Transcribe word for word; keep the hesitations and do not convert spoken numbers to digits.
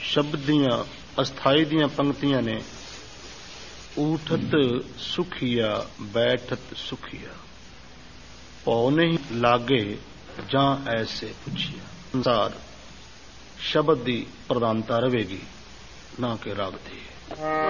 ਸ਼ਬਦ ਦੀਆਂ ਅਸਥਾਈ ਦੀਆਂ ਪੰਕਤੀਆਂ ਨੇ। ਊਠਤ ਸੁਖੀਆ ਬੈਠਤ ਸੁਖੀਆ, ਭਉ ਨਹੀਂ ਲਾਗੇ ਜਾਂ ਐਸੇ ਪੁੱਛੀਆ। ਅਨੁਸਾਰ ਸ਼ਬਦ ਦੀ ਪ੍ਰਧਾਨਤਾ ਰਹੇਗੀ, ਨਾ ਕਿ ਰਾਗ ਦੀ।